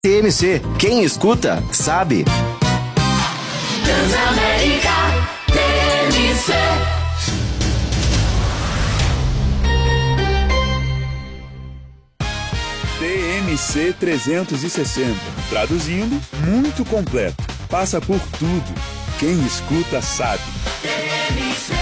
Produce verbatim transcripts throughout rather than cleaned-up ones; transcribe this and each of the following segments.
T M C, quem escuta, sabe. Transamérica T M C. T M C trezentos e sessenta. Traduzindo, muito completo. Passa por tudo. Quem escuta, sabe. T M C.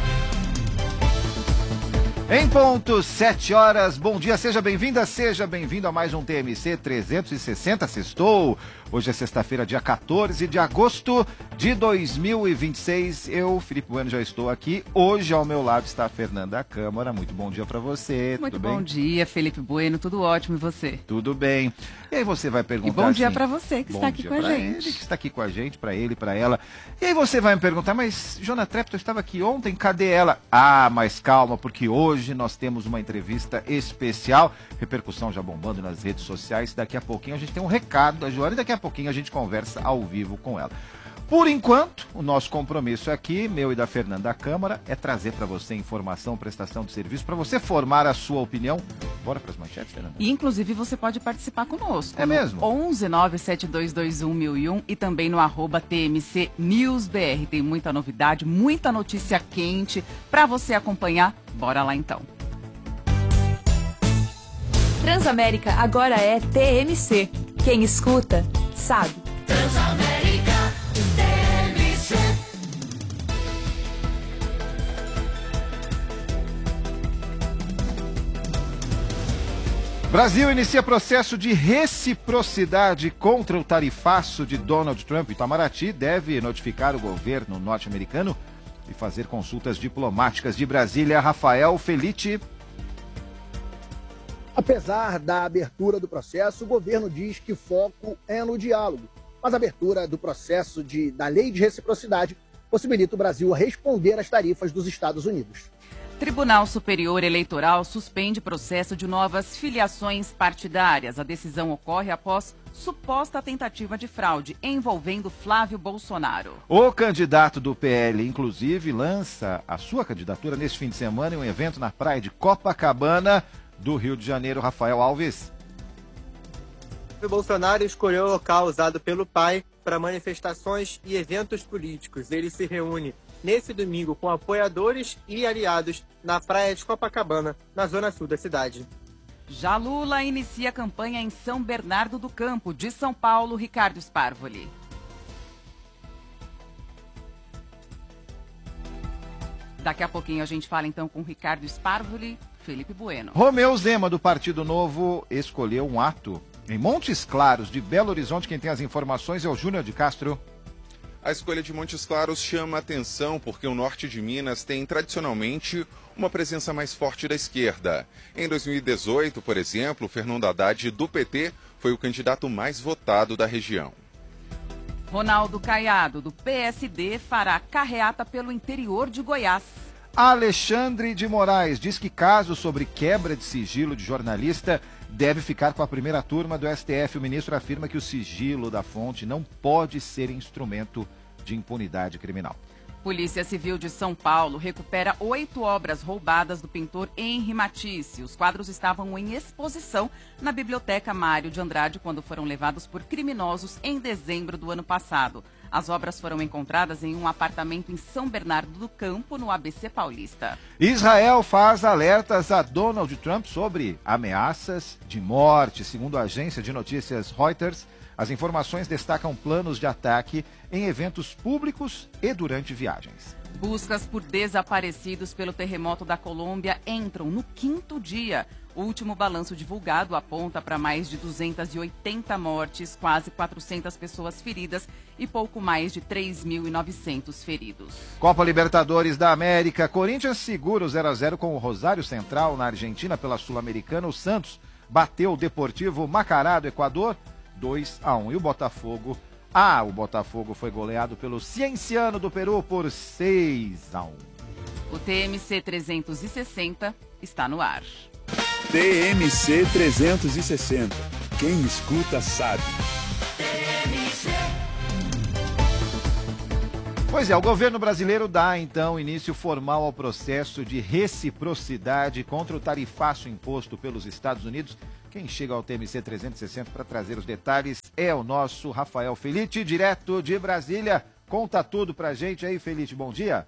Em ponto, sete horas, bom dia, seja bem-vinda, seja bem-vindo a mais um T M C trezentos e sessenta, sextou. Hoje é sexta-feira, dia quatorze de agosto de dois mil e vinte e seis. Eu, Felipe Bueno, já estou aqui. Hoje ao meu lado está a Fernanda Câmara. Muito bom dia para você. Muito tudo bom bem? dia, Felipe Bueno, tudo ótimo, e você? Tudo bem. E aí você vai perguntar E bom dia assim, para você que bom está aqui dia com a pra gente. Ele que está aqui com a gente, para ele, para ela. E aí você vai me perguntar, mas Jona Trepton estava aqui ontem, cadê ela? Ah, mas calma, porque hoje nós temos uma entrevista especial, repercussão já bombando nas redes sociais. Daqui a pouquinho a gente tem um recado da Joana e daqui a pouquinho a gente conversa ao vivo com ela. Por enquanto, o nosso compromisso aqui, meu e da Fernanda Câmara, é trazer para você informação, prestação de serviço, para você formar a sua opinião. Bora para as manchetes, Fernanda? E inclusive você pode participar conosco. É no mesmo? onze nove sete dois dois um mil e um e também no arroba T M C News B R. Tem muita novidade, muita notícia quente para você acompanhar. Bora lá então. Transamérica agora é T M C. Quem escuta, sabe. Transamérica T M C. Brasil inicia processo de reciprocidade contra o tarifaço de Donald Trump. Itamaraty deve notificar o governo norte-americano e fazer consultas diplomáticas. De Brasília, Rafael Felite. Apesar da abertura do processo, o governo diz que o foco é no diálogo. Mas a abertura do processo de, da lei de reciprocidade possibilita o Brasil responder às tarifas dos Estados Unidos. Tribunal Superior Eleitoral suspende processo de novas filiações partidárias. A decisão ocorre após suposta tentativa de fraude envolvendo Flávio Bolsonaro. O candidato do P L, inclusive, lança a sua candidatura neste fim de semana em um evento na praia de Copacabana, do Rio de Janeiro. Rafael Alves. O Bolsonaro escolheu o local usado pelo pai para manifestações e eventos políticos. Ele se reúne nesse domingo com apoiadores e aliados na praia de Copacabana, na zona sul da cidade. Já Lula inicia campanha em São Bernardo do Campo, de São Paulo, Ricardo Sparvoli. Daqui a pouquinho a gente fala então com Ricardo Sparvoli, Felipe Bueno. Romeu Zema, do Partido Novo, escolheu um ato em Montes Claros, de Belo Horizonte. Quem tem as informações é o Júnior de Castro. A escolha de Montes Claros chama atenção porque o norte de Minas tem tradicionalmente uma presença mais forte da esquerda. Em dois mil e dezoito, por exemplo, Fernando Haddad, do P T, foi o candidato mais votado da região. Ronaldo Caiado, do P S D, fará carreata pelo interior de Goiás. Alexandre de Moraes diz que caso sobre quebra de sigilo de jornalista deve ficar com a primeira turma do S T F. O ministro afirma que o sigilo da fonte não pode ser instrumento de impunidade criminal. Polícia Civil de São Paulo recupera oito obras roubadas do pintor Henri Matisse. Os quadros estavam em exposição na Biblioteca Mário de Andrade quando foram levados por criminosos em dezembro do ano passado. As obras foram encontradas em um apartamento em São Bernardo do Campo, no A B C Paulista. Israel faz alertas a Donald Trump sobre ameaças de morte. Segundo a agência de notícias Reuters, as informações destacam planos de ataque em eventos públicos e durante viagens. Buscas por desaparecidos pelo terremoto da Colômbia entram no quinto dia. O último balanço divulgado aponta para mais de duzentas e oitenta mortes, quase quatrocentas pessoas feridas e pouco mais de três mil e novecentos feridos. Copa Libertadores da América. Corinthians segura o zero a zero com o Rosário Central na Argentina pela Sul-Americana. O Santos bateu o Deportivo Macará do Equador dois a um. E o Botafogo... Ah, o Botafogo foi goleado pelo Cienciano do Peru por seis a um. O T M C trezentos e sessenta está no ar. T M C trezentos e sessenta. Quem escuta, sabe. T M C. Pois é, o governo brasileiro dá, então, início formal ao processo de reciprocidade contra o tarifaço imposto pelos Estados Unidos Quem chega ao T M C trezentos e sessenta para trazer os detalhes é o nosso Rafael Felite, direto de Brasília. Conta tudo pra gente aí, Felite. Bom dia.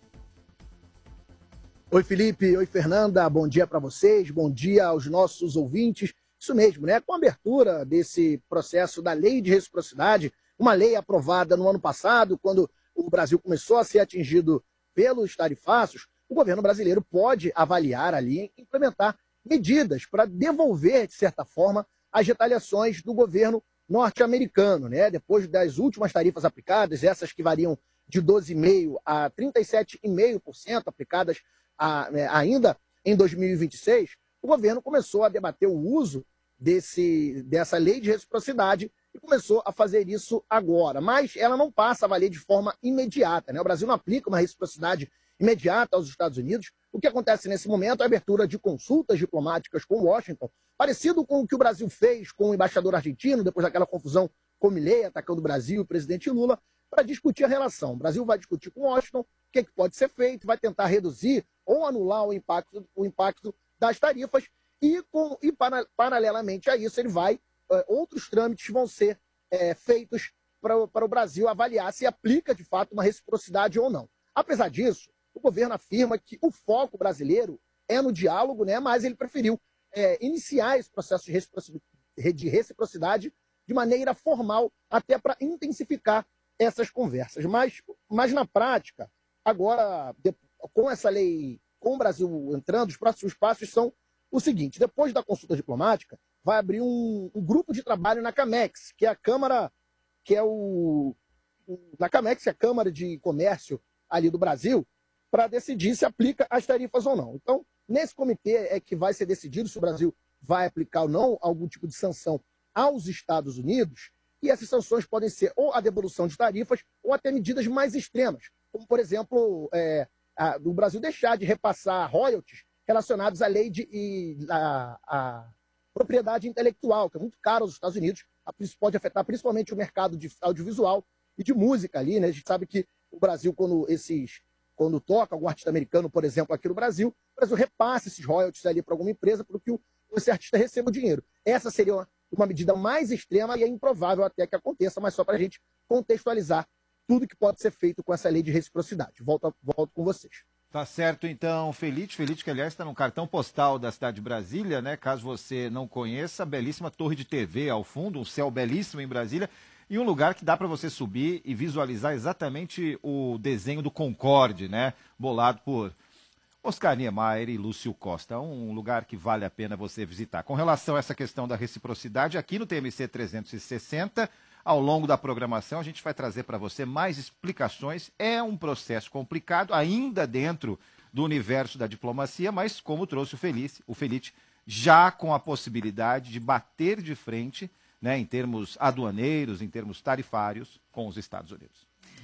Oi, Felipe. Oi, Fernanda. Bom dia para vocês. Bom dia aos nossos ouvintes. Isso mesmo, né? Com a abertura desse processo da lei de reciprocidade, uma lei aprovada no ano passado, quando o Brasil começou a ser atingido pelos tarifácios, o governo brasileiro pode avaliar ali e implementar medidas para devolver, de certa forma, as retaliações do governo norte-americano, né? Depois das últimas tarifas aplicadas, essas que variam de doze vírgula cinco por cento a trinta e sete vírgula cinco por cento aplicadas a, né, ainda em dois mil e vinte e seis, o governo começou a debater o uso desse, dessa lei de reciprocidade e começou a fazer isso agora. Mas ela não passa a valer de forma imediata, né? O Brasil não aplica uma reciprocidade imediata aos Estados Unidos. O que acontece nesse momento é a abertura de consultas diplomáticas com Washington, parecido com o que o Brasil fez com o embaixador argentino, depois daquela confusão com Milei atacando o Brasil e o presidente Lula, para discutir a relação. O Brasil vai discutir com Washington o que, é que pode ser feito, vai tentar reduzir ou anular o impacto, o impacto das tarifas e, com, e para, paralelamente a isso, ele vai, eh, outros trâmites vão ser eh, feitos para, para o Brasil avaliar se aplica de fato uma reciprocidade ou não. Apesar disso, o governo afirma que o foco brasileiro é no diálogo, né, mas ele preferiu é, iniciar esse processo de reciprocidade, de reciprocidade de maneira formal, até para intensificar essas conversas. Mas, mas na prática, agora, de, com essa lei, com o Brasil entrando, os próximos passos são o seguinte: depois da consulta diplomática, vai abrir um, um grupo de trabalho na CAMEX, que é a Câmara, que é o. Na CAMEX, é a Câmara de Comércio ali do Brasil, para decidir se aplica as tarifas ou não. Então, nesse comitê é que vai ser decidido se o Brasil vai aplicar ou não algum tipo de sanção aos Estados Unidos, e essas sanções podem ser ou a devolução de tarifas ou até medidas mais extremas, como, por exemplo, é, a, o Brasil deixar de repassar royalties relacionados à lei de e, a, a propriedade intelectual, que é muito caro aos Estados Unidos, isso pode afetar principalmente o mercado de audiovisual e de música ali, né? A gente sabe que o Brasil, quando esses quando toca algum artista americano, por exemplo, aqui no Brasil, o Brasil repassa esses royalties ali para alguma empresa para que o, esse artista receba o dinheiro. Essa seria uma, uma medida mais extrema e é improvável até que aconteça, mas só para a gente contextualizar tudo que pode ser feito com essa lei de reciprocidade. Volto, volto com vocês. Tá certo, então, Felite. Felite, que aliás está no cartão postal da cidade de Brasília, né? Caso você não conheça, a belíssima torre de T V ao fundo, um céu belíssimo em Brasília. E um lugar que dá para você subir e visualizar exatamente o desenho do Concorde, né? Bolado por Oscar Niemeyer e Lúcio Costa. Um lugar que vale a pena você visitar. Com relação a essa questão da reciprocidade, aqui no T M C trezentos e sessenta, ao longo da programação, a gente vai trazer para você mais explicações. É um processo complicado, ainda dentro do universo da diplomacia, mas como trouxe o Felice, o Felite, já com a possibilidade de bater de frente, né, em termos aduaneiros, em termos tarifários, com os Estados Unidos.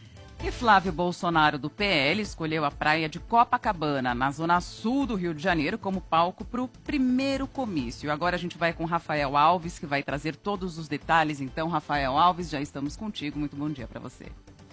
E Flávio Bolsonaro, do P L, escolheu a praia de Copacabana, na zona sul do Rio de Janeiro, como palco para o primeiro comício. Agora a gente vai com Rafael Alves, que vai trazer todos os detalhes. Então, Rafael Alves, já estamos contigo. Muito bom dia para você.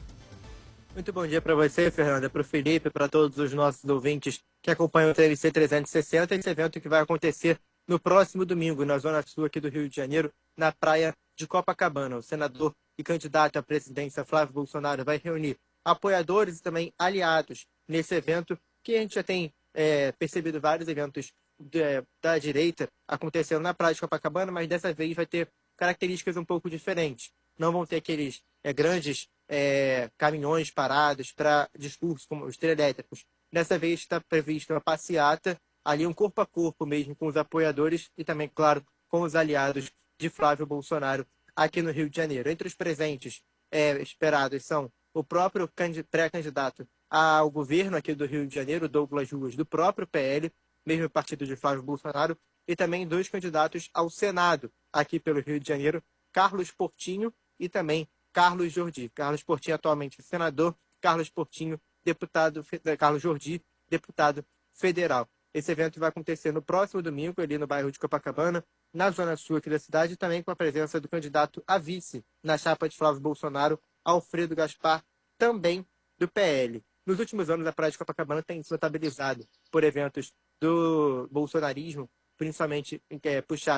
Muito bom dia para você, Fernanda, para o Felipe, para todos os nossos ouvintes que acompanham o T M C trezentos e sessenta, esse evento que vai acontecer no próximo domingo, na zona sul aqui do Rio de Janeiro, na praia de Copacabana. O senador e candidato à presidência Flávio Bolsonaro vai reunir apoiadores e também aliados nesse evento, que a gente já tem é, percebido vários eventos de, da direita acontecendo na praia de Copacabana, mas dessa vez vai ter características um pouco diferentes. Não vão ter aqueles é, grandes é, caminhões parados para discursos como os elétricos. Dessa vez está prevista uma passeata, ali um corpo a corpo mesmo com os apoiadores e também, claro, com os aliados de Flávio Bolsonaro aqui no Rio de Janeiro. Entre os presentes é, esperados são o próprio pré-candidato ao governo aqui do Rio de Janeiro, Douglas Ruas, do próprio P L, mesmo partido de Flávio Bolsonaro, e também dois candidatos ao Senado aqui pelo Rio de Janeiro, Carlos Portinho e também Carlos Jordi. Carlos Portinho atualmente senador, Carlos Portinho, deputado, Carlos Jordi, deputado federal. Esse evento vai acontecer no próximo domingo, ali no bairro de Copacabana, na zona sul aqui da cidade, também com a presença do candidato a vice na chapa de Flávio Bolsonaro, Alfredo Gaspar, também do P L. Nos últimos anos, a praia de Copacabana tem se notabilizado por eventos do bolsonarismo, principalmente é, puxados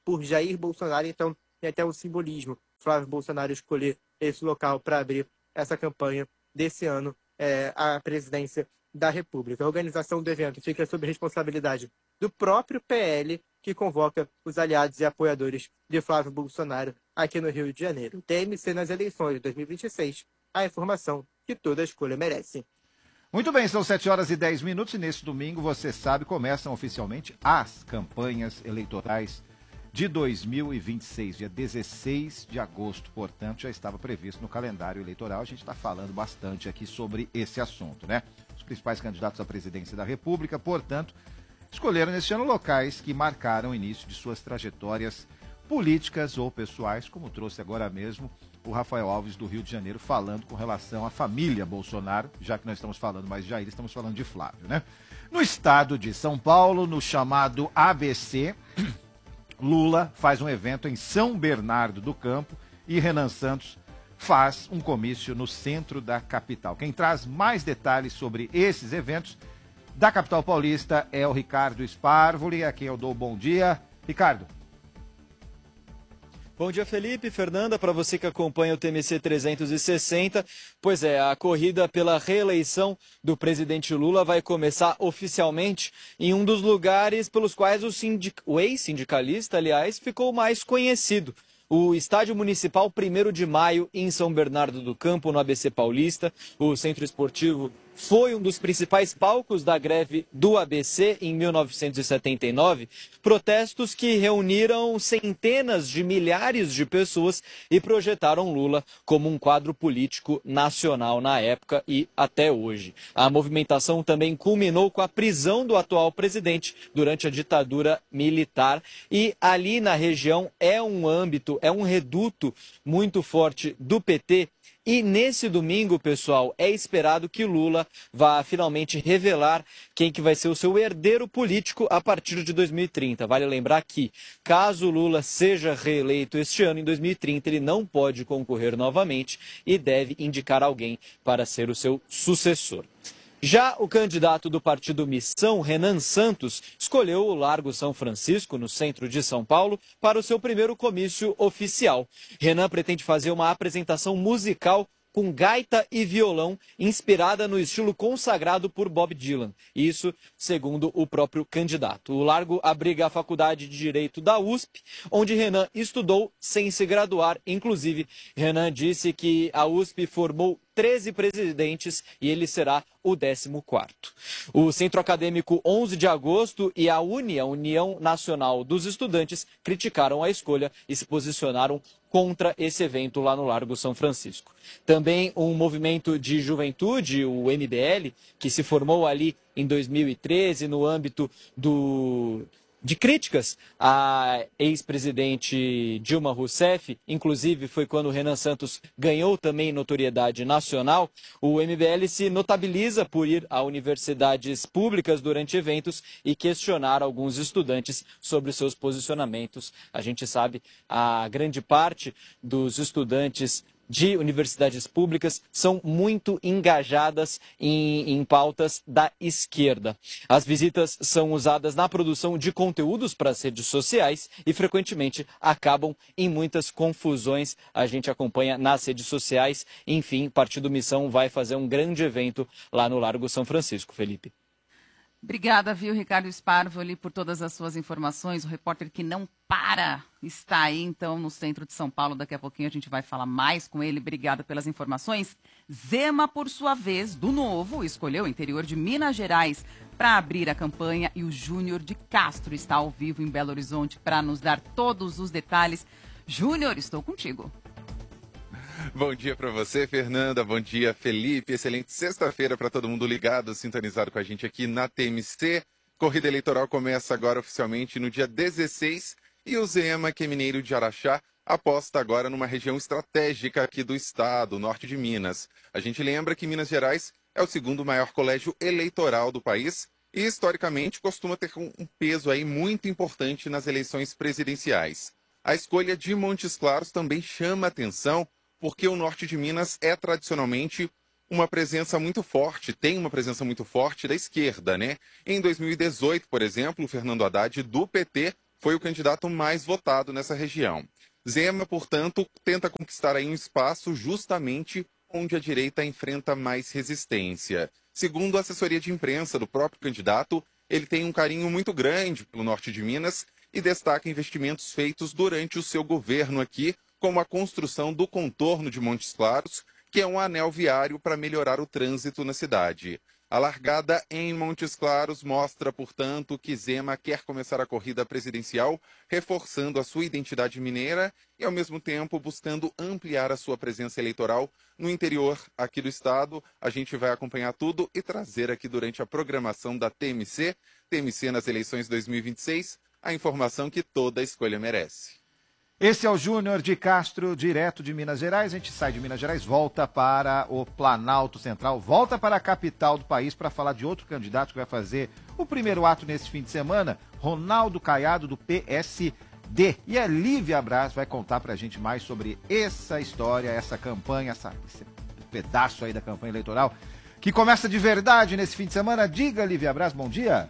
por Jair Bolsonaro. Então, tem até um simbolismo Flávio Bolsonaro escolher esse local para abrir essa campanha desse ano, é, à presidência da República. A organização do evento fica sob responsabilidade do próprio P L, que convoca os aliados e apoiadores de Flávio Bolsonaro aqui no Rio de Janeiro. T M C nas eleições de dois mil e vinte e seis, a informação que toda escolha merece. Muito bem, são sete horas e dez minutos e nesse domingo, você sabe, começam oficialmente as campanhas eleitorais de dois mil e vinte e seis, dia dezesseis de agosto, portanto, já estava previsto no calendário eleitoral. A gente está falando bastante aqui sobre esse assunto, né? Os principais candidatos à presidência da República, portanto, escolheram neste ano locais que marcaram o início de suas trajetórias políticas ou pessoais, como trouxe agora mesmo o Rafael Alves do Rio de Janeiro, falando com relação à família Bolsonaro, já que nós estamos falando mais de Jair, estamos falando de Flávio, né? No estado de São Paulo, no chamado A B C, Lula faz um evento em São Bernardo do Campo e Renan Santos faz um comício no centro da capital. Quem traz mais detalhes sobre esses eventos da capital paulista é o Ricardo Sparvoli, a quem eu dou bom dia. Ricardo. Bom dia, Felipe, Fernanda, para você que acompanha o T M C trezentos e sessenta. Pois é, a corrida pela reeleição do presidente Lula vai começar oficialmente em um dos lugares pelos quais o, sindic... o ex-sindicalista, aliás, ficou mais conhecido. O Estádio Municipal primeiro de maio, em São Bernardo do Campo, no A B C Paulista. O Centro Esportivo foi um dos principais palcos da greve do A B C em mil novecentos e setenta e nove, protestos que reuniram centenas de milhares de pessoas e projetaram Lula como um quadro político nacional na época e até hoje. A movimentação também culminou com a prisão do atual presidente durante a ditadura militar e ali na região é um âmbito, é um reduto muito forte do P T. E nesse domingo, pessoal, é esperado que Lula vá finalmente revelar quem que vai ser o seu herdeiro político a partir de dois mil e trinta. Vale lembrar que, caso Lula seja reeleito este ano, em dois mil e trinta, ele não pode concorrer novamente e deve indicar alguém para ser o seu sucessor. Já o candidato do partido Missão, Renan Santos, escolheu o Largo São Francisco, no centro de São Paulo, para o seu primeiro comício oficial. Renan pretende fazer uma apresentação musical com gaita e violão, inspirada no estilo consagrado por Bob Dylan. Isso segundo o próprio candidato. O Largo abriga a Faculdade de Direito da U S P, onde Renan estudou sem se graduar. Inclusive, Renan disse que a U S P formou treze presidentes e ele será o décimo quarto. O Centro Acadêmico onze de agosto e a UNE, a União Nacional dos Estudantes, criticaram a escolha e se posicionaram contra esse evento lá no Largo São Francisco. Também um movimento de juventude, o M B L, que se formou ali em dois mil e treze no âmbito do... de críticas à ex-presidente Dilma Rousseff, inclusive foi quando o Renan Santos ganhou também notoriedade nacional. O M B L se notabiliza por ir a universidades públicas durante eventos e questionar alguns estudantes sobre seus posicionamentos. A gente sabe, a grande parte dos estudantes de universidades públicas são muito engajadas em, em pautas da esquerda. As visitas são usadas na produção de conteúdos para as redes sociais e frequentemente acabam em muitas confusões. A gente acompanha nas redes sociais. Enfim, o Partido Missão vai fazer um grande evento lá no Largo São Francisco, Felipe. Obrigada, viu, Ricardo Sparvoli, por todas as suas informações. O repórter que não para está aí, então, no centro de São Paulo. Daqui a pouquinho a gente vai falar mais com ele. Obrigada pelas informações. Zema, por sua vez, do Novo, escolheu o interior de Minas Gerais para abrir a campanha e o Júnior de Castro está ao vivo em Belo Horizonte para nos dar todos os detalhes. Júnior, estou contigo. Bom dia para você, Fernanda. Bom dia, Felipe. Excelente sexta-feira para todo mundo ligado, sintonizado com a gente aqui na T M C. Corrida eleitoral começa agora oficialmente no dia dezesseis e o Zema, que é mineiro de Araxá, aposta agora numa região estratégica aqui do estado, norte de Minas. A gente lembra que Minas Gerais é o segundo maior colégio eleitoral do país e, historicamente, costuma ter um peso aí muito importante nas eleições presidenciais. A escolha de Montes Claros também chama atenção, porque o norte de Minas é tradicionalmente uma presença muito forte, tem uma presença muito forte da esquerda, né? Em dois mil e dezoito, por exemplo, o Fernando Haddad, do P T, foi o candidato mais votado nessa região. Zema, portanto, tenta conquistar aí um espaço justamente onde a direita enfrenta mais resistência. Segundo a assessoria de imprensa do próprio candidato, ele tem um carinho muito grande pelo norte de Minas e destaca investimentos feitos durante o seu governo aqui, como a construção do contorno de Montes Claros, que é um anel viário para melhorar o trânsito na cidade. A largada em Montes Claros mostra, portanto, que Zema quer começar a corrida presidencial, reforçando a sua identidade mineira e, ao mesmo tempo, buscando ampliar a sua presença eleitoral no interior aqui do estado. A gente vai acompanhar tudo e trazer aqui durante a programação da T M C, T M C nas eleições dois mil e vinte e seis, a informação que toda escolha merece. Esse é o Júnior de Castro, direto de Minas Gerais. A gente sai de Minas Gerais, volta para o Planalto Central, volta para a capital do país para falar de outro candidato que vai fazer o primeiro ato nesse fim de semana, Ronaldo Caiado, do P S D. E a Lívia Braz vai contar para a gente mais sobre essa história, essa campanha, essa, esse pedaço aí da campanha eleitoral, que começa de verdade nesse fim de semana. Diga, Lívia Braz, bom dia.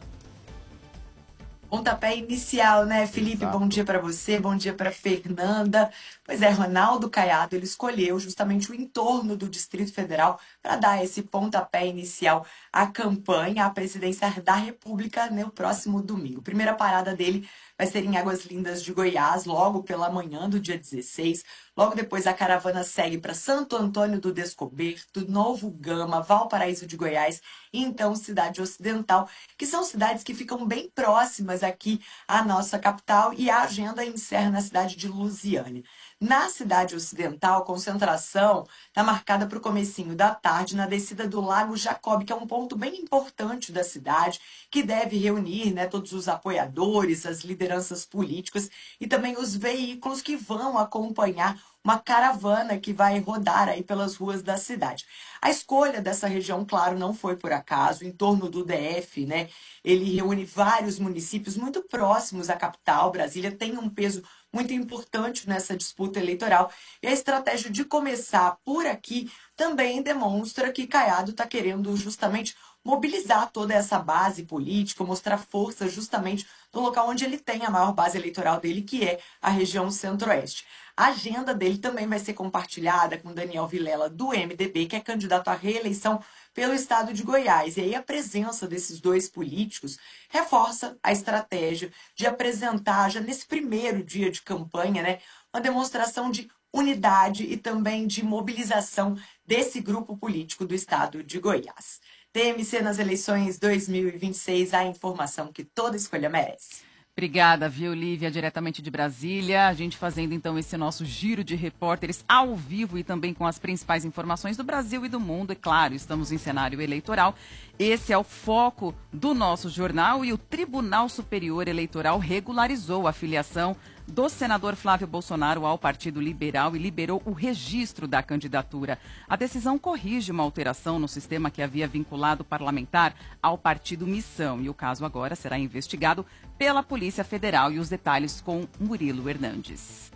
Pontapé inicial, né, Felipe? Exato. Bom dia para você, bom dia para Fernanda. Pois é, Ronaldo Caiado, ele escolheu justamente o entorno do Distrito Federal para dar esse pontapé inicial à campanha à presidência da República no próximo domingo. Primeira parada dele vai ser em Águas Lindas de Goiás, logo pela manhã do dia dezesseis. Logo depois a caravana segue para Santo Antônio do Descoberto, Novo Gama, Valparaíso de Goiás e então Cidade Ocidental, que são cidades que ficam bem próximas aqui à nossa capital, e a agenda encerra na cidade de Lusiânia. Na Cidade Ocidental, a concentração está marcada para o comecinho da tarde, na descida do Lago Jacob, que é um ponto bem importante da cidade, que deve reunir, né, todos os apoiadores, as lideranças políticas e também os veículos que vão acompanhar uma caravana que vai rodar aí pelas ruas da cidade. A escolha dessa região, claro, não foi por acaso, em torno do D F, né? Ele reúne vários municípios muito próximos à capital. Brasília tem um peso muito importante nessa disputa eleitoral. E a estratégia de começar por aqui também demonstra que Caiado está querendo justamente mobilizar toda essa base política, mostrar força justamente no local onde ele tem a maior base eleitoral dele, que é a região centro-oeste. A agenda dele também vai ser compartilhada com Daniel Vilela, do M D B, que é candidato à reeleição pelo estado de Goiás. E aí a presença desses dois políticos reforça a estratégia de apresentar, já nesse primeiro dia de campanha, né, uma demonstração de unidade e também de mobilização desse grupo político do estado de Goiás. T M C nas eleições dois mil e vinte e seis, a informação que toda escolha merece. Obrigada, viu, Lívia, diretamente de Brasília. A gente fazendo, então, esse nosso giro de repórteres ao vivo e também com as principais informações do Brasil e do mundo. E, claro, estamos em cenário eleitoral. Esse é o foco do nosso jornal e o Tribunal Superior Eleitoral regularizou a filiação do senador Flávio Bolsonaro ao Partido Liberal e liberou o registro da candidatura. A decisão corrige uma alteração no sistema que havia vinculado o parlamentar ao Partido Missão. E o caso agora será investigado pela Polícia Federal. E os detalhes com Murilo Hernandes.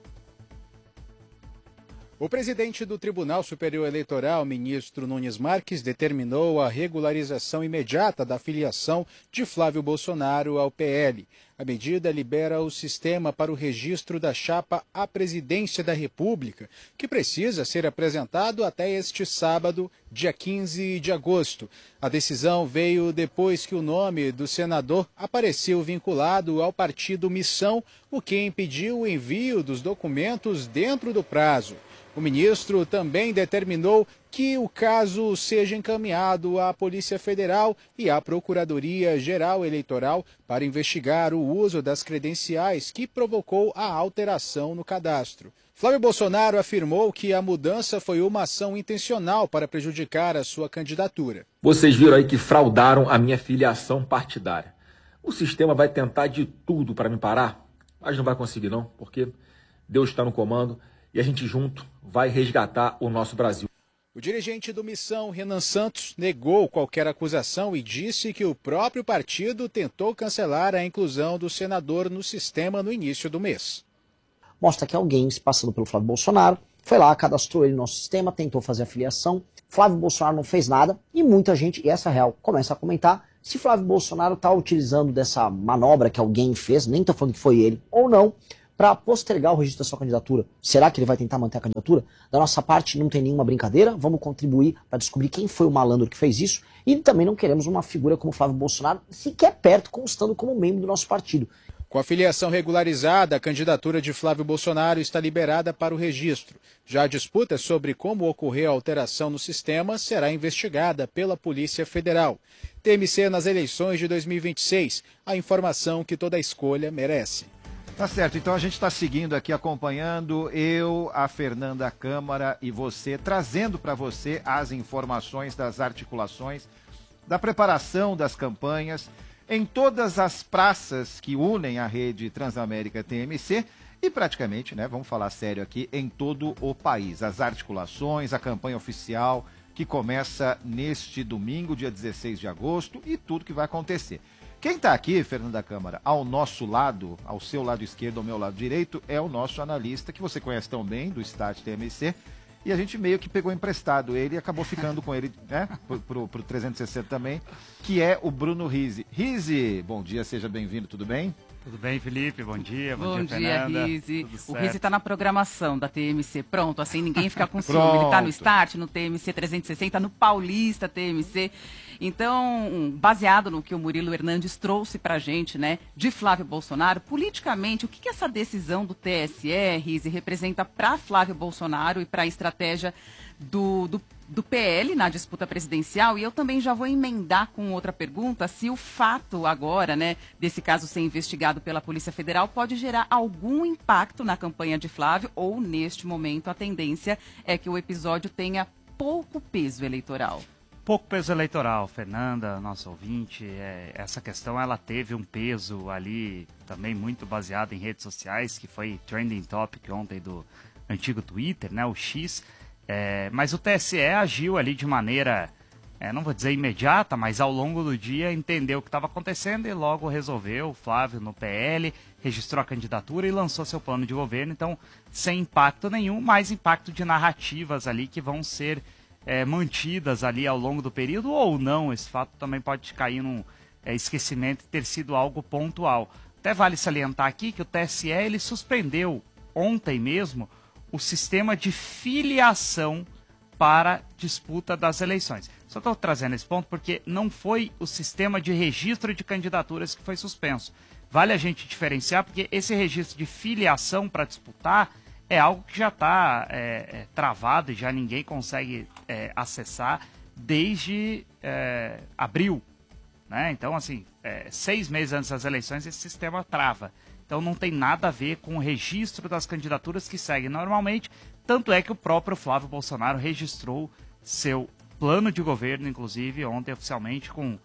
O presidente do Tribunal Superior Eleitoral, ministro Nunes Marques, determinou a regularização imediata da filiação de Flávio Bolsonaro ao P L. A medida libera o sistema para o registro da chapa à presidência da República, que precisa ser apresentado até este sábado, dia quinze de agosto. A decisão veio depois que o nome do senador apareceu vinculado ao partido Missão, o que impediu o envio dos documentos dentro do prazo. O ministro também determinou que o caso seja encaminhado à Polícia Federal e à Procuradoria-Geral Eleitoral para investigar o uso das credenciais que provocou a alteração no cadastro. Flávio Bolsonaro afirmou que a mudança foi uma ação intencional para prejudicar a sua candidatura. Vocês viram aí que fraudaram a minha filiação partidária. O sistema vai tentar de tudo para me parar, mas não vai conseguir não, porque Deus está no comando e a gente junto vai resgatar o nosso Brasil. O dirigente do Missão, Renan Santos, negou qualquer acusação e disse que o próprio partido tentou cancelar a inclusão do senador no sistema no início do mês. Mostra que alguém, se passando pelo Flávio Bolsonaro, foi lá, cadastrou ele no nosso sistema, tentou fazer a filiação. Flávio Bolsonaro não fez nada e muita gente, e essa é real, começa a comentar se Flávio Bolsonaro está utilizando dessa manobra que alguém fez, nem estou falando que foi ele, ou não, para postergar o registro da sua candidatura. Será que ele vai tentar manter a candidatura? Da nossa parte, não tem nenhuma brincadeira, vamos contribuir para descobrir quem foi o malandro que fez isso, e também não queremos uma figura como Flávio Bolsonaro sequer perto, constando como membro do nosso partido. Com a filiação regularizada, a candidatura de Flávio Bolsonaro está liberada para o registro. Já a disputa sobre como ocorreu a alteração no sistema será investigada pela Polícia Federal. T M C nas eleições de dois mil e vinte e seis, a informação que toda escolha merece. Tá certo, então a gente está seguindo aqui, acompanhando, eu, a Fernanda Câmara e você, trazendo para você as informações das articulações, da preparação das campanhas, em todas as praças que unem a rede Transamérica T M C e praticamente, né, vamos falar sério aqui, em todo o país. As articulações, a campanha oficial que começa neste domingo, dia dezesseis de agosto, e tudo que vai acontecer. Quem está aqui, Fernanda Câmara, ao nosso lado, ao seu lado esquerdo, ao meu lado direito, é o nosso analista, que você conhece tão bem, do Start T M C, e a gente meio que pegou emprestado ele e acabou ficando com ele, né, pro, pro, pro trezentos e sessenta também, que é o Bruno Rizzi. Rizzi, bom dia, seja bem-vindo, tudo bem? Tudo bem, Felipe? Bom dia, bom, bom dia, dia, Fernanda. Rizzi. Tudo O certo? Rizzi está na programação da T M C. Pronto, assim ninguém fica com ciúme. Ele está no Start, no T M C trezentos e sessenta, no Paulista T M C. Então, baseado no que o Murilo Hernandes trouxe para a gente, né, de Flávio Bolsonaro, politicamente, o que, que essa decisão do T S E, Rizzi, representa para Flávio Bolsonaro e para a estratégia do, do, do P L na disputa presidencial? E eu também já vou emendar com outra pergunta, se o fato agora, né, desse caso ser investigado pela Polícia Federal pode gerar algum impacto na campanha de Flávio, ou neste momento a tendência é que o episódio tenha pouco peso eleitoral. Pouco peso eleitoral, Fernanda, nosso ouvinte. É, essa questão ela teve um peso ali também muito baseado em redes sociais, que foi trending topic ontem do antigo Twitter, né, o X. É, mas o T S E agiu ali de maneira, é, não vou dizer imediata, mas ao longo do dia entendeu o que estava acontecendo e logo resolveu. O Flávio no P L, registrou a candidatura e lançou seu plano de governo. Então, sem impacto nenhum, mais impacto de narrativas ali que vão ser É, mantidas ali ao longo do período ou não. Esse fato também pode cair num é, esquecimento e ter sido algo pontual. Até vale salientar aqui que o T S E ele suspendeu ontem mesmo o sistema de filiação para disputa das eleições. Só estou trazendo esse ponto porque não foi o sistema de registro de candidaturas que foi suspenso. Vale a gente diferenciar porque esse registro de filiação para disputar é algo que já está é, é, travado e já ninguém consegue é, acessar desde é, abril. Né? Então, assim, é, seis meses antes das eleições, esse sistema trava. Então, não tem nada a ver com o registro das candidaturas que seguem normalmente. Tanto é que o próprio Flávio Bolsonaro registrou seu plano de governo, inclusive, ontem oficialmente, com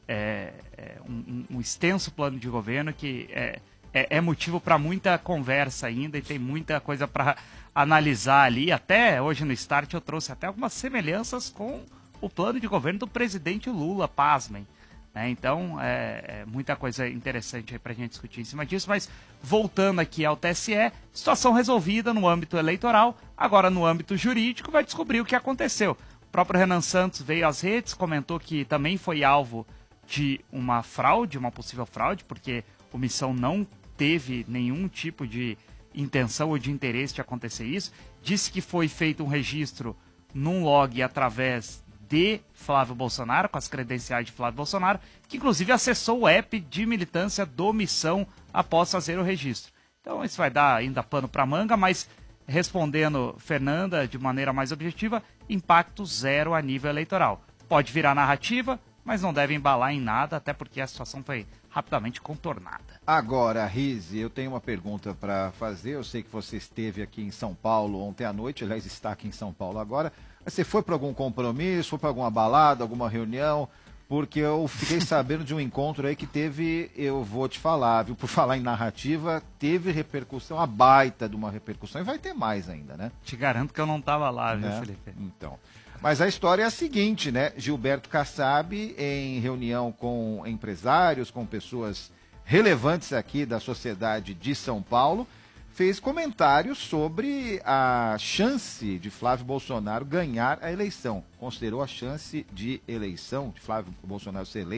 é, é, um, um extenso plano de governo que é, é, é motivo para muita conversa ainda e tem muita coisa para analisar ali. Até hoje no Start eu trouxe até algumas semelhanças com o plano de governo do presidente Lula, pasmem. Né? Então, é, é muita coisa interessante aí para a gente discutir em cima disso. Mas, voltando aqui ao T S E, situação resolvida no âmbito eleitoral. Agora, no âmbito jurídico, vai descobrir o que aconteceu. O próprio Renan Santos veio às redes, comentou que também foi alvo de uma fraude, uma possível fraude, porque o Missão não teve nenhum tipo de intenção ou de interesse de acontecer isso. Disse que foi feito um registro num log através de Flávio Bolsonaro, com as credenciais de Flávio Bolsonaro, que inclusive acessou o app de militância do Missão após fazer o registro. Então isso vai dar ainda pano para manga, mas respondendo Fernanda de maneira mais objetiva, impacto zero a nível eleitoral. Pode virar narrativa, mas não deve embalar em nada, até porque a situação foi rapidamente contornada. Agora, Rizzi, eu tenho uma pergunta para fazer. Eu sei que você esteve aqui em São Paulo ontem à noite, aliás, está aqui em São Paulo agora. Você foi para algum compromisso, foi para alguma balada, alguma reunião? Porque eu fiquei sabendo de um encontro aí que teve, eu vou te falar, viu? Por falar em narrativa, teve repercussão, a baita de uma repercussão, e vai ter mais ainda, né? Te garanto que eu não estava lá, viu, né? Felipe? Então. Mas a história é a seguinte, né? Gilberto Kassab, em reunião com empresários, com pessoas relevantes aqui da sociedade de São Paulo, fez comentários sobre a chance de Flávio Bolsonaro ganhar a eleição. Considerou a chance de eleição, de Flávio Bolsonaro ser eleito,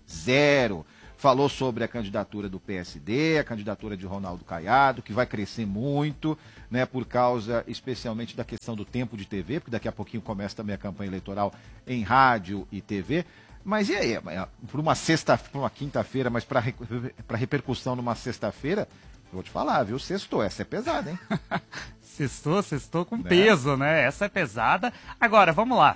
Zero. Falou sobre a candidatura do P S D, a candidatura de Ronaldo Caiado, que vai crescer muito, né, por causa especialmente da questão do tempo de T V, porque daqui a pouquinho começa também a campanha eleitoral em rádio e T V. Mas e aí, para uma sexta, para uma quinta-feira, mas para para repercussão numa sexta-feira, eu vou te falar, viu? Sextou, essa é pesada, hein? Sextou, sextou com né? peso, né? Essa é pesada. Agora, vamos lá.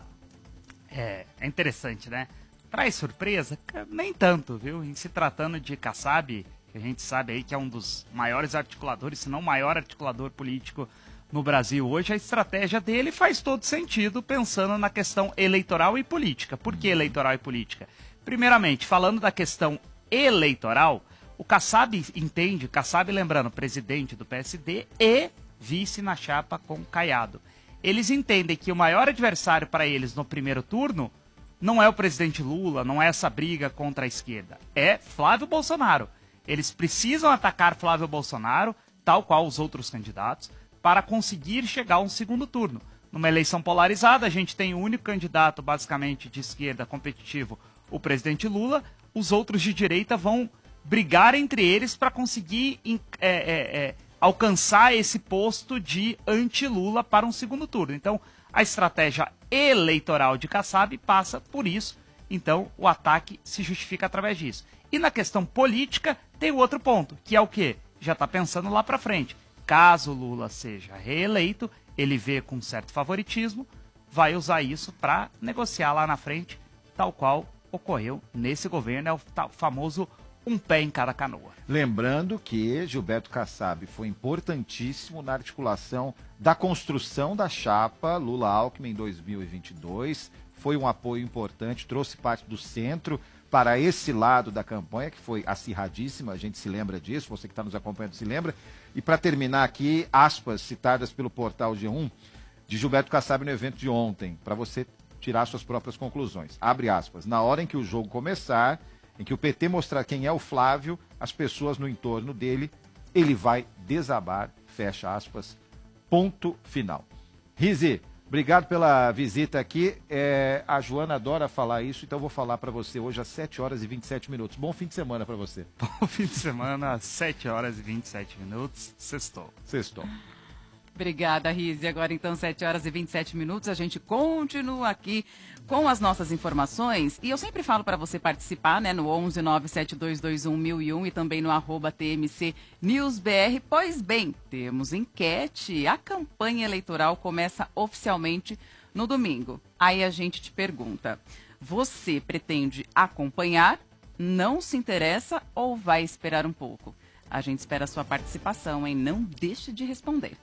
É, é interessante, né? Traz surpresa? Nem tanto, viu? Em se tratando de Kassab, que a gente sabe aí que é um dos maiores articuladores, se não o maior articulador político no Brasil hoje, a estratégia dele faz todo sentido pensando na questão eleitoral e política. Por que eleitoral e política? Primeiramente, falando da questão eleitoral, o Kassab entende, Kassab, lembrando, presidente do P S D e vice na chapa com Caiado. Eles entendem que o maior adversário para eles no primeiro turno não é o presidente Lula, não é essa briga contra a esquerda, é Flávio Bolsonaro. Eles precisam atacar Flávio Bolsonaro, tal qual os outros candidatos, para conseguir chegar a um segundo turno. Numa eleição polarizada, a gente tem o único candidato, basicamente, de esquerda competitivo, o presidente Lula. Os outros de direita vão brigar entre eles para conseguir é, é, é, alcançar esse posto de anti-Lula para um segundo turno. Então, a estratégia eleitoral de Kassab passa por isso, então o ataque se justifica através disso. E na questão política, tem o outro ponto, que é o quê? Já está pensando lá para frente. Caso Lula seja reeleito, ele vê com certo favoritismo, vai usar isso para negociar lá na frente, tal qual ocorreu nesse governo, é o famoso um pé em cada canoa. Lembrando que Gilberto Kassab foi importantíssimo na articulação da construção da chapa Lula-Alckmin em dois mil e vinte e dois. Foi um apoio importante, trouxe parte do centro para esse lado da campanha, que foi acirradíssima, a gente se lembra disso, você que está nos acompanhando se lembra. E para terminar aqui, aspas citadas pelo portal G um, de Gilberto Kassab no evento de ontem, para você tirar suas próprias conclusões. Abre aspas. Na hora em que o jogo começar, em que o P T mostrar quem é o Flávio, as pessoas no entorno dele, ele vai desabar, fecha aspas, ponto final. Rizi, obrigado pela visita aqui. É, a Joana adora falar isso, então eu vou falar para você hoje às sete horas e vinte e sete minutos. Bom fim de semana para você. Bom fim de semana às sete horas e vinte e sete minutos. Sextou. Sextou. Obrigada, Rizi. Agora, então, sete horas e vinte e sete minutos. A gente continua aqui com as nossas informações. E eu sempre falo para você participar, né, no onze nove sete dois dois um mil e um e também no arroba T M C News B R. Pois bem, temos enquete. A campanha eleitoral começa oficialmente no domingo. Aí a gente te pergunta, você pretende acompanhar, não se interessa ou vai esperar um pouco? A gente espera a sua participação, hein? Não deixe de responder.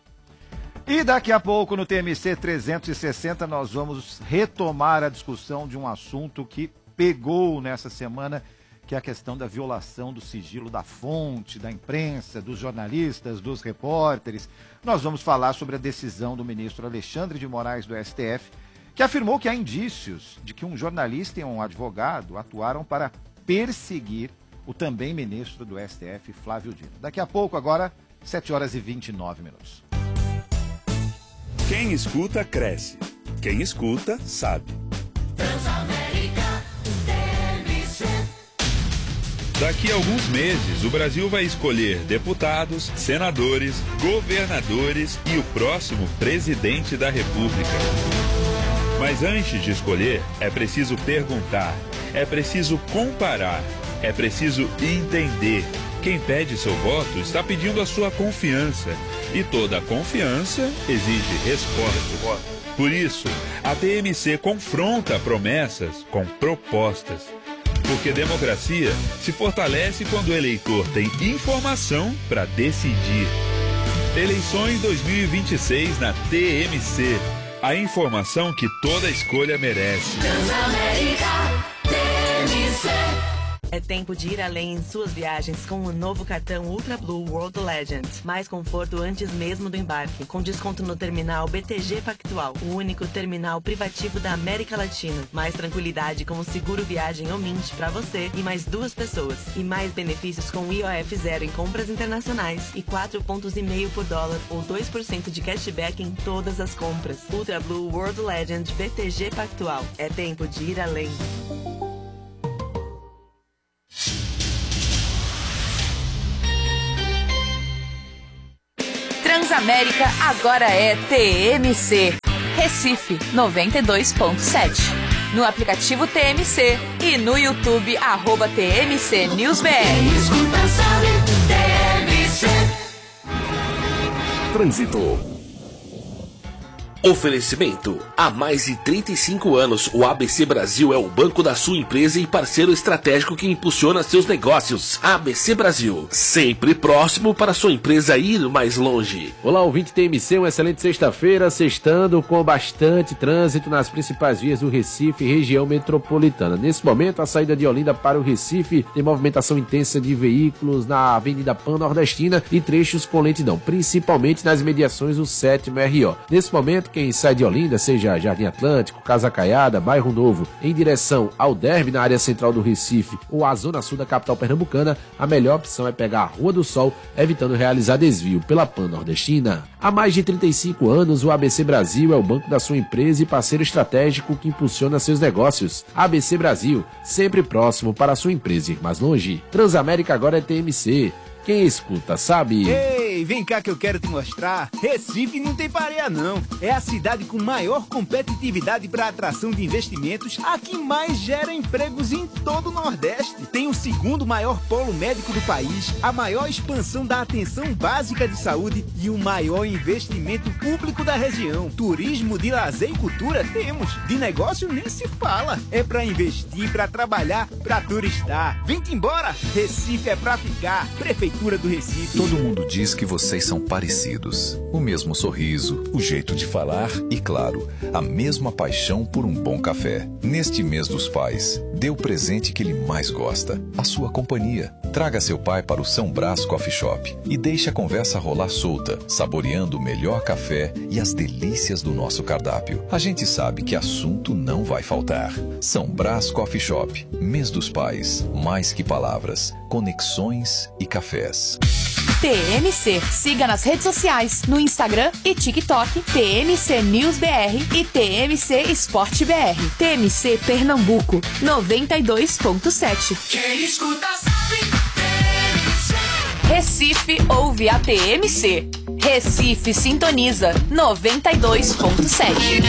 E daqui a pouco, no T M C trezentos e sessenta, nós vamos retomar a discussão de um assunto que pegou nessa semana, que é a questão da violação do sigilo da fonte, da imprensa, dos jornalistas, dos repórteres. Nós vamos falar sobre a decisão do ministro Alexandre de Moraes do S T F, que afirmou que há indícios de que um jornalista e um advogado atuaram para perseguir o também ministro do S T F, Flávio Dino. Daqui a pouco, agora, sete horas e vinte e nove minutos. Quem escuta, cresce. Quem escuta, sabe. Transamérica T M C. Daqui a alguns meses, o Brasil vai escolher deputados, senadores, governadores e o próximo presidente da República. Mas antes de escolher, é preciso perguntar, é preciso comparar, é preciso entender. Quem pede seu voto está pedindo a sua confiança. E toda confiança exige resposta. Por isso, a T M C confronta promessas com propostas. Porque democracia se fortalece quando o eleitor tem informação para decidir. Eleições dois mil e vinte e seis na T M C. A informação que toda escolha merece. Transamérica T M C. É tempo de ir além em suas viagens com o novo cartão Ultra Blue World Legend. Mais conforto antes mesmo do embarque, com desconto no terminal B T G Pactual, o único terminal privativo da América Latina. Mais tranquilidade com o seguro viagem Omint para você e mais duas pessoas. E mais benefícios com I O F zero em compras internacionais e quatro pontos e meio por dólar ou dois por cento de cashback em todas as compras. Ultra Blue World Legend B T G Pactual. É tempo de ir além. Transamérica agora é T M C. Recife noventa e dois ponto sete. No aplicativo T M C e no YouTube, arroba T M C News B R. Quem escuta sabe, T M C. Trânsito. Oferecimento. Há mais de trinta e cinco anos, o A B C Brasil é o banco da sua empresa e parceiro estratégico que impulsiona seus negócios. A B C Brasil, sempre próximo para sua empresa ir mais longe. Olá, ouvinte T M C, uma excelente sexta-feira, sextando com bastante trânsito nas principais vias do Recife e região metropolitana. Nesse momento, a saída de Olinda para o Recife tem movimentação intensa de veículos na Avenida Pan-Nordestina e trechos com lentidão, principalmente nas imediações do sétimo R O. Nesse momento, quem sai de Olinda, seja Jardim Atlântico, Casa Caiada, Bairro Novo, em direção ao Derby na área central do Recife ou à zona sul da capital pernambucana, a melhor opção é pegar a Rua do Sol, evitando realizar desvio pela Pan-Nordestina. Há mais de trinta e cinco anos, o A B C Brasil é o banco da sua empresa e parceiro estratégico que impulsiona seus negócios. A B C Brasil, sempre próximo para a sua empresa ir mais longe. Transamérica agora é T M C. Quem escuta sabe. Ei, vem cá que eu quero te mostrar. Recife não tem pareia não. É a cidade com maior competitividade para atração de investimentos, a que mais gera empregos em todo o Nordeste. Tem o segundo maior polo médico do país, a maior expansão da atenção básica de saúde e o maior investimento público da região. Turismo, de lazer e cultura temos. De negócio nem se fala. É para investir, para trabalhar, para turistar. Vem-te embora. Recife é para ficar. Prefeitura do Recife. Todo mundo diz que vocês são parecidos. O mesmo sorriso, o jeito de falar e, claro, a mesma paixão por um bom café. Neste mês dos pais, dê o presente que ele mais gosta, a sua companhia. Traga seu pai para o São Brás Coffee Shop e deixe a conversa rolar solta, saboreando o melhor café e as delícias do nosso cardápio. A gente sabe que assunto não vai faltar. São Brás Coffee Shop, mês dos pais, mais que palavras, conexões e cafés. T M C. Siga nas redes sociais, no Instagram e TikTok, T M C News B R e T M C Esporte B R. T M C Pernambuco, noventa e dois ponto sete. Quem escuta sabe, T M C. Recife ouve a T M C. Recife sintoniza, noventa e dois ponto sete.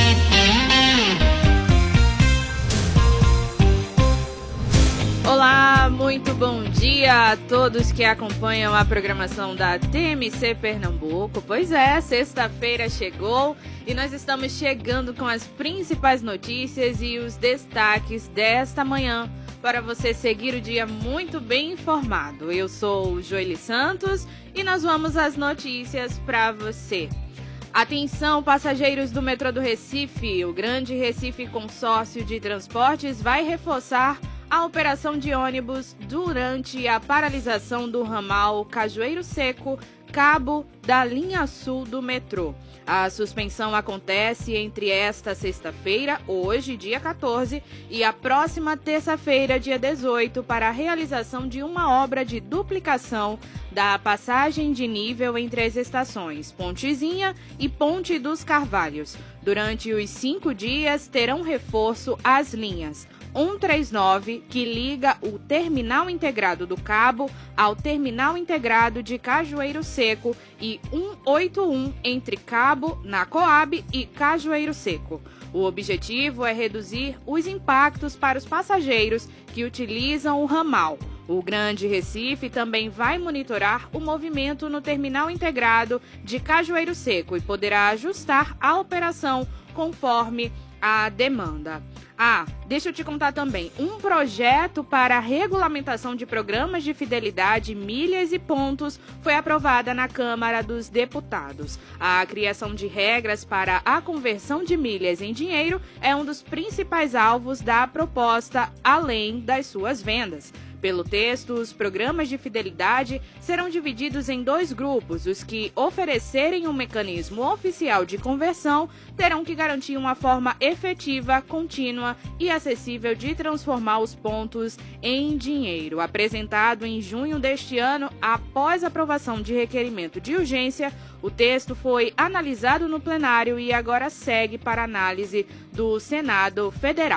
Olá, muito bom dia a todos que acompanham a programação da T M C Pernambuco. Pois é, sexta-feira chegou e nós estamos chegando com as principais notícias e os destaques desta manhã para você seguir o dia muito bem informado. Eu sou o Joeli Santos e nós vamos às notícias para você. Atenção, passageiros do metrô do Recife, o Grande Recife Consórcio de Transportes vai reforçar a operação de ônibus durante a paralisação do ramal Cajueiro Seco, cabo da linha sul do metrô. A suspensão acontece entre esta sexta-feira, hoje, dia quatorze, e a próxima terça-feira, dia dezoito, para a realização de uma obra de duplicação da passagem de nível entre as estações Pontezinha e Ponte dos Carvalhos. Durante os cinco dias, terão reforço às linhas cento e trinta e nove, que liga o Terminal Integrado do Cabo ao Terminal Integrado de Cajueiro Seco, e cento e oitenta e um entre Cabo, na Coab, e Cajueiro Seco. O objetivo é reduzir os impactos para os passageiros que utilizam o ramal. O Grande Recife também vai monitorar o movimento no Terminal Integrado de Cajueiro Seco e poderá ajustar a operação conforme a demanda. Ah, deixa eu te contar também, um projeto para a regulamentação de programas de fidelidade, milhas e pontos foi aprovada na Câmara dos Deputados. A criação de regras para a conversão de milhas em dinheiro é um dos principais alvos da proposta, além das suas vendas. Pelo texto, os programas de fidelidade serão divididos em dois grupos. Os que oferecerem um mecanismo oficial de conversão terão que garantir uma forma efetiva, contínua e acessível de transformar os pontos em dinheiro. Apresentado em junho deste ano, após aprovação de requerimento de urgência, o texto foi analisado no plenário e agora segue para análise do Senado Federal.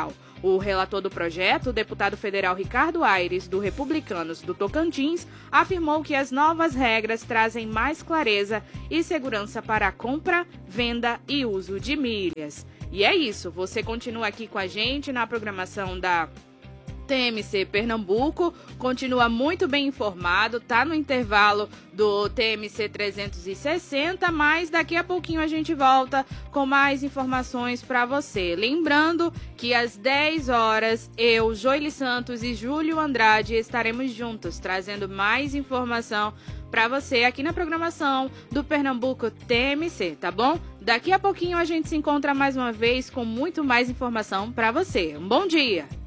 O relator do projeto, o deputado federal Ricardo Aires, do Republicanos do Tocantins, afirmou que as novas regras trazem mais clareza e segurança para a compra, venda e uso de milhas. E é isso, você continua aqui com a gente na programação da T M C Pernambuco, continua muito bem informado, tá no intervalo do T M C trezentos e sessenta, mas daqui a pouquinho a gente volta com mais informações para você. Lembrando que às dez horas, eu, Joely Santos e Júlio Andrade estaremos juntos, trazendo mais informação para você aqui na programação do Pernambuco T M C, tá bom? Daqui a pouquinho a gente se encontra mais uma vez com muito mais informação para você. Um bom dia!